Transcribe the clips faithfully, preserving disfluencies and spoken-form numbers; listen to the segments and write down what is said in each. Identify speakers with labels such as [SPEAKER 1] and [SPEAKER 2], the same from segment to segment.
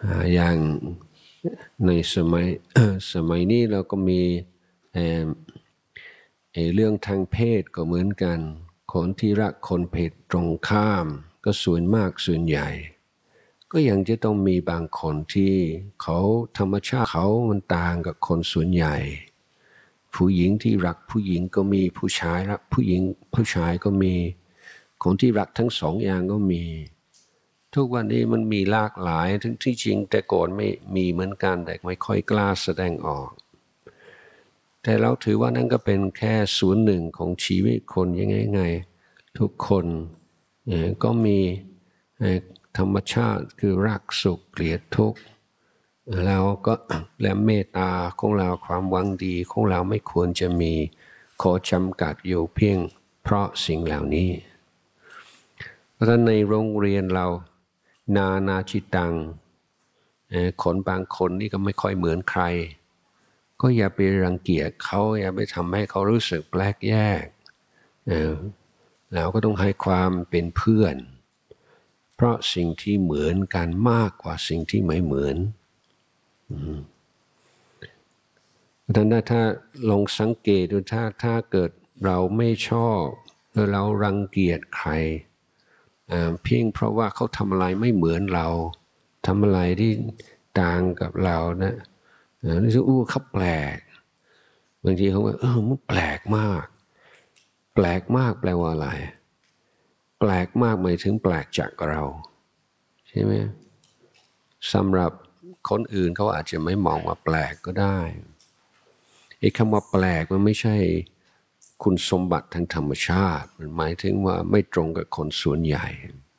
[SPEAKER 1] อย่างในสมัยสมัยนี้เราก็มีเอ่อเรื่องทางเพศก็เหมือนกันคนที่รักคนเพศตรงข้ามก็ส่วนมากส่วนใหญ่ก็ยังจะต้องมีบางคนที่เขาธรรมชาติเขามันต่างกับคนส่วนใหญ่ผู้หญิงที่รักผู้หญิงก็มีผู้ชายรักผู้หญิงผู้ชายก็มีคนที่รักทั้งสองอย่างก็มีทุกวันนี้มันมีหลากหลายทั้งที่จริงแต่ก่อนไม่มีเหมือนกันแต่ไม่ค่อยกล้าแสดงออกแต่เราถือว่านั่นก็เป็นแค่ส่วนหนึ่งของชีวิตคนยังไงไงทุกคนก็มีธรรมชาติคือรักสุขเกลียดทุกข์เราก็และเมตตาของเราความหวังดีของเราไม่ควรจะมีขอจำกัดอยู่เพียงเพราะสิ่งเหล่านี้เพราะฉะนั้นในโรงเรียนเรานานาจิตตังคนบางคนนี่ก็ไม่ค่อยเหมือนใครก็อย่าไปรังเกียจเขาอย่าไปทำให้เขารู้สึกแปลกแยกเราก็ต้องให้ความเป็นเพื่อนเพราะสิ่งที่เหมือนกันมากกว่าสิ่งที่ไม่เหมือนดังนั้นถ้าลองสังเกตดูถ้าถ้าเกิดเราไม่ชอบหรือเรารังเกียจใครเพียงเพราะว่าเขาทำอะไรไม่เหมือนเราทำอะไรที่ต่างกับเรานะนี่จะอู้เขาแปลกบางทีเขาว่าเออมันแปลกมากแปลกมากแปลว่าอะไรแปลกมากหมายถึงแปลกจากเราใช่ไหมสำหรับคนอื่นเขาอาจจะไม่มองว่าแปลกก็ได้ไอ้คำว่าแปลกมันไม่ใช่คุณสมบัติทางธรรมชาติมันหมายถึงว่าไม่ตรงกับคนส่วนใหญ่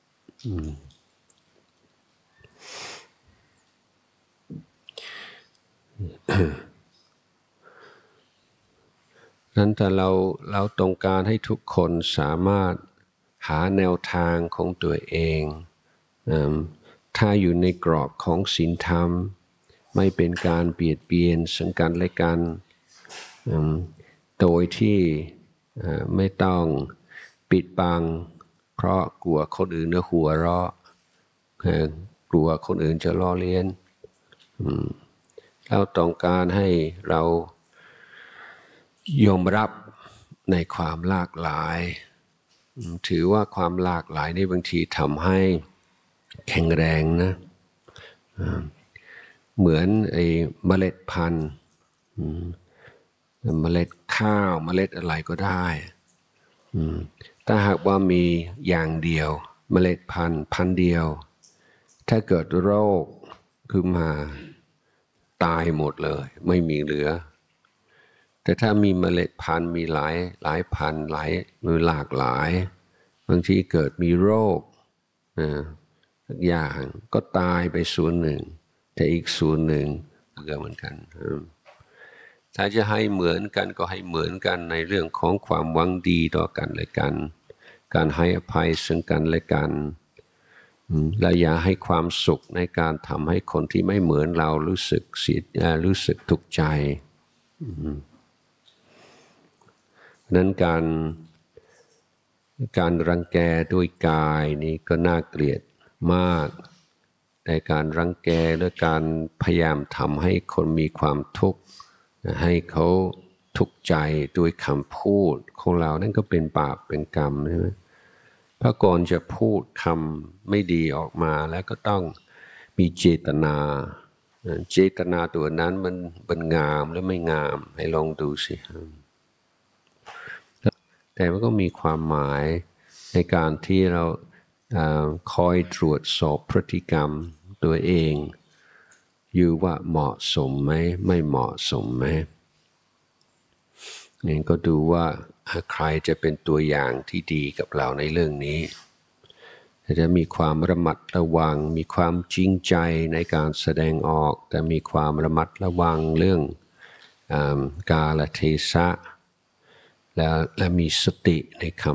[SPEAKER 1] นั้นแต่เราเราต้องการให้ทุกคนสามารถหาแนวทางของตัวเองถ้าอยู่ในกรอบของศีลธรรมไม่เป็นการเบียดเบียนซึ่งกันและกันโดยที่ไม่ต้องปิดบังเพราะกลัวคนอื่นจะหัวเราะกลัวคนอื่นจะล้อเลียนเราต้องการให้เรายอมรับในความหลากหลายถือว่าความหลากหลายนี่บางทีทำให้แข็งแรงนะเหมือนไอ้เมล็ดพันธุ์เมล็ดข้าวเมล็ดอะไรก็ได้ถ้าหากว่ามีอย่างเดียวเมล็ดพันธุ์พันธุ์เดียวถ้าเกิดโรคขึ้นมาตายหมดเลยไม่มีเหลือแต่ถ้ามีเมล็ดพันธุ์มีหลายหลายพันธุ์หลายมีหลากหลายบางทีเกิดมีโรคสักอย่างก็ตายไปส่วนหนึ่งแต่อีกส่วนหนึ่งเหลือเหมือนกันถ้าจะให้เหมือนกันก็ให้เหมือนกันในเรื่องของความหวังดีต่อกันและกันการให้อภัยซึ่งกันและกันและอย่าให้ความสุขในการทำให้คนที่ไม่เหมือนเรารู้สึกเสียรู้สึกทุกข์ใจนั้นการการรังแกด้วยกายนี่ก็น่าเกลียดมากแต่การรังแกด้วยการพยายามทำให้คนมีความทุกข์ให้เขาทุกข์ใจด้วยคำพูดของเรานั่นก็เป็นบาปเป็นกรรมใช่ไหมเพราะก่อนจะพูดคำไม่ดีออกมาแล้วก็ต้องมีเจตนาเจตนาตัวนั้นมันเป็นงามหรือไม่งามให้ลองดูสิแต่มันก็มีความหมายในการที่เราคอยตรวจสอบพฤติกรรมตัวเองอยู่ว่าเหมาะสมไหมไม่เหมาะสมไหมนี่ก็ดูว่าใครจะเป็นตัวอย่างที่ดีกับเราในเรื่องนี้จะมีความระมัดระวังมีความจริงใจในการแสดงออกแต่มีความระมัดระวังเรื่องกาลเทศะและและมีสติในคำ